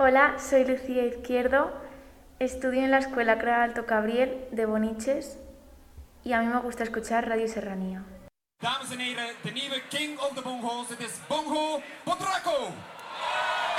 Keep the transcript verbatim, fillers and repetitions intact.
Hola, soy Lucía Izquierdo, estudio en la Escuela Clara Alto Cabriel de Boniches y a mí me gusta escuchar Radio Serranía. Dames en heren, de nieuwe king of the bongos, het is Bongo Potraco.